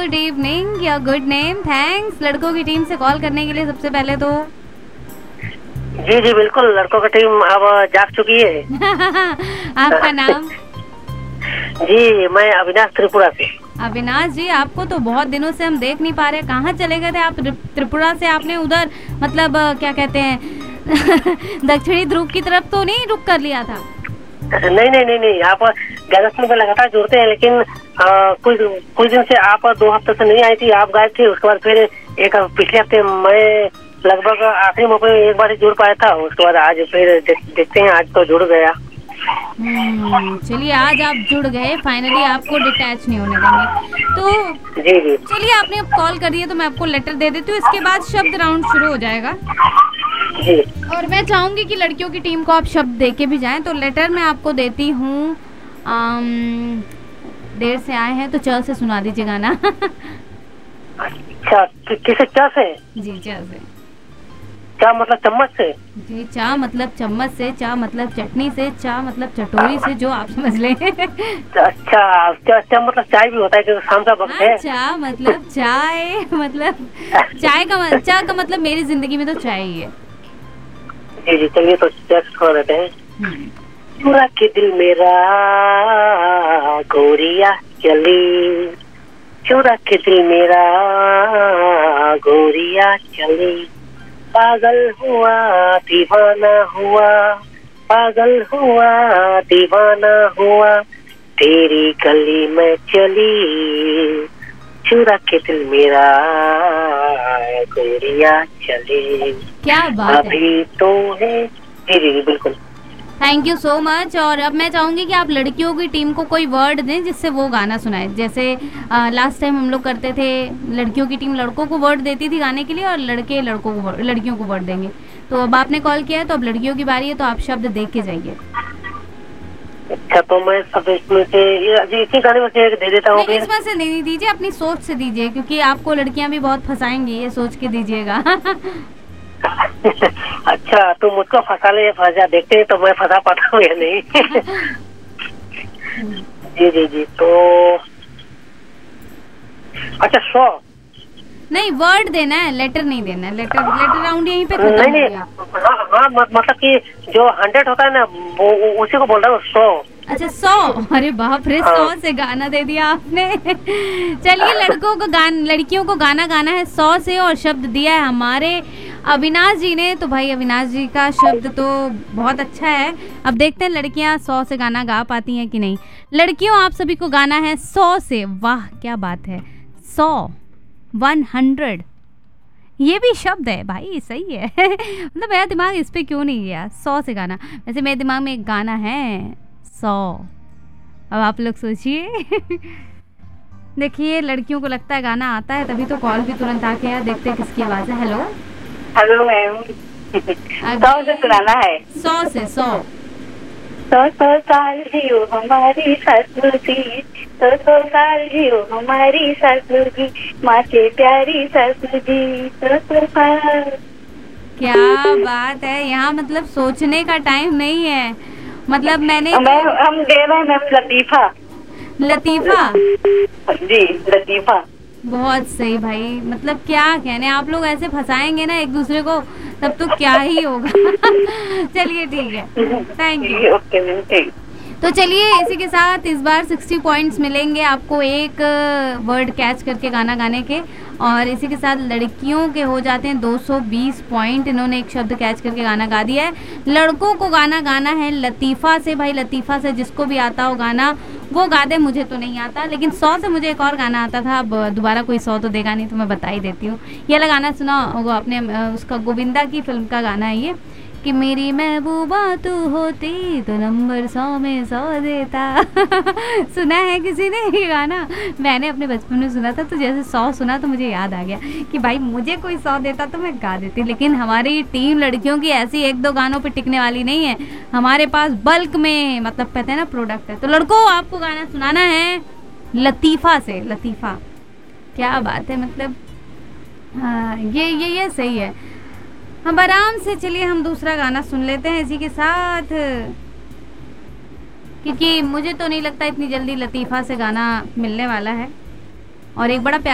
Good evening या good name. Thanks लड़कों की टीम से कॉल करने के लिए सबसे पहले तो। जी जी बिल्कुल, लड़कों की टीम अब जाग चुकी है। आपका नाम? जी मैं अविनाश त्रिपुरा से। अविनाश जी, आपको तो बहुत दिनों से हम देख नहीं पा रहे, कहाँ चले गए थे आप? त्रिपुरा से आपने उधर मतलब क्या कहते हैं दक्षिणी ध्रुव की तरफ तो नहीं रुक कर लिया था? नहीं नहीं नहीं नहीं, आप गैरसमूह में लगातार जुड़ते हैं, लेकिन कुछ दिन से आप 2 हफ्ते से नहीं आई थी, आप गायब थे। उसके बाद फिर एक पिछले हफ्ते मैं लगभग आखिरी मौके में एक बार ही जुड़ पाया था। उसके बाद आज फिर देखते हैं, आज तो जुड़ गया। चलिए आज आप जुड़ गए फाइनली, आपको डिटैच नहीं होने देंगे तो। जी जी चलिए आपने अब कॉल कर दिया तो मैं आपको लेटर दे देती हूँ, इसके बाद शब्द राउंड शुरू हो जाएगा। जी और मैं चाहूंगी कि लड़कियों की टीम को आप शब्द दे के भी जाएं। तो लेटर मैं आपको देती हूँ, देर से आए हैं तो च से सुना दीजिए गाना। अच्छा, किसे चा से? जी च से। चा मतलब चम्मच से? जी, चा मतलब चम्मच से, चा मतलब चटनी से, चा मतलब चटोरी से, जो आप समझ लें। अच्छा, चा मतलब चाय भी होता है क्योंकि शाम का वक्त है। चा मतलब चाय, मतलब चा का मतलब मेरी जिंदगी में तो चाय ही है। जी जी चलिए तो छोड़ देते हैं। चुरा के दिल मेरा गोरिया चली, चुरा के दिल मेरा गोरिया चली, पागल हुआ दीवाना हुआ, पागल हुआ दीवाना हुआ, तेरी गली में चली, चुरा के दिल मेरा गोरिया चली। क्या बात अभी तो है। जी जी बिल्कुल। Thank you so much. और अब मैं चाहूंगी कि आप लड़कियों की टीम को कोई वर्ड दें जिससे वो गाना सुनाए। जैसे लास्ट टाइम हम लोग करते थे, लड़कियों की टीम लड़कों को वर्ड देती थी गाने के लिए और लड़के लड़कियों को वर्ड देंगे। तो अब आपने कॉल किया है तो अब लड़कियों की बारी है, तो आप शब्द देख के जाइए। अच्छा तो मैं सब इसमें से इसी गाने में से दे देता हूँ। इसमें से नहीं दीजिए, अपनी सोच से दीजिए, क्योंकि आपको लड़कियां भी बहुत फंसाएंगी, ये सोच के दीजिएगा। अच्छा तो मुझको फंसा ले, फंसा देखते हैं तो मैं फंसा पाता हूँ या नहीं। जी जी जी तो अच्छा 100 नहीं, वर्ड देना है, लेटर नहीं देना है। लेटर राउंड यहीं पे खत्म नहीं नहीं, हो गया। हाँ मतलब कि जो 100 होता है ना वो उसी को बोल रहा हूँ 100। अच्छा 100, अरे बाप रे, 100 से गाना दे दिया आपने। चलिए लड़कियों को गाना गाना है 100 से, और शब्द दिया है हमारे अविनाश जी ने। तो भाई अविनाश जी का शब्द तो बहुत अच्छा है। अब देखते हैं लड़कियां 100 से गाना गा पाती हैं कि नहीं। लड़कियों आप सभी को गाना है 100 से। वाह क्या बात है, 100 100 ये भी शब्द है भाई, सही है। मतलब मेरा दिमाग इस पे क्यों नहीं गया 100 से गाना। वैसे मेरे दिमाग में एक गाना है 100। अब आप लोग सोचिए। देखिए लड़कियों को लगता है गाना आता है, तभी तो कॉल भी तुरंत आके यार। देखते हैं किसकी आवाज़ है। Hello hello ma'am. 100 से सुनाना है। 100 से 100 100 साल जियो हमारी ससुर जी, 100 साल जियो हमारी ससुर जी, माँ से प्यारी ससुर जी, 100 साल। क्या बात है, यहाँ मतलब सोचने का टाइम नहीं है। मतलब मैंने हम दे रहे हैं मैम लतीफा। लतीफा जी लतीफा। बहुत सही भाई, मतलब क्या कहने, आप लोग ऐसे फंसाएंगे ना एक दूसरे को तब तो क्या ही होगा। चलिए ठीक है, thank you. Okay ma'am, thank. तो चलिए इसी के साथ इस बार 60 पॉइंट्स मिलेंगे आपको एक वर्ड कैच करके गाना गाने के, और इसी के साथ लड़कियों के हो जाते हैं 220 पॉइंट। इन्होंने एक शब्द कैच करके गाना गा दिया है। लड़कों को गाना गाना है लतीफ़ा से। भाई लतीफ़ा से जिसको भी आता हो गाना वो गा दे, मुझे तो नहीं आता, लेकिन 100 से मुझे एक और गाना आता था। अब दोबारा कोई 100 तो देगा नहीं तो मैं बता ही देती हूँ। ये वाला गाना सुना होगा आपने, उसका गोविंदा की फिल्म का गाना है ये, कि मेरी महबूबा तू होती तो नंबर 100 में 100 देता। सुना है किसी ने ये गाना? मैंने अपने बचपन में सुना था, तो जैसे 100 सुना तो मुझे याद आ गया कि भाई मुझे कोई 100 देता तो मैं गा देती। लेकिन हमारी टीम लड़कियों की ऐसी 1-2 गानों पे टिकने वाली नहीं है। हमारे पास बल्क में, मतलब कहते हैं ना, प्रोडक्ट है। तो लड़कों आपको गाना सुनाना है लतीफ़ा से। लतीफ़ा, क्या बात है, मतलब हाँ ये सही है। हम आराम से, चलिए हम दूसरा गाना सुन लेते हैं इसी के साथ, क्योंकि मुझे तो नहीं लगता इतनी जल्दी लतीफ़ा से गाना मिलने वाला है। और एक बड़ा